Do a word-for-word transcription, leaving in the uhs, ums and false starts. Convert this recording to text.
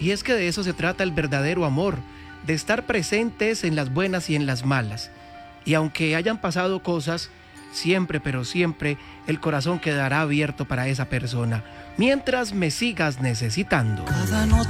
Y es que de eso se trata el verdadero amor, de estar presentes en las buenas y en las malas. Y aunque hayan pasado cosas, siempre, pero siempre, el corazón quedará abierto para esa persona, mientras me sigas necesitando.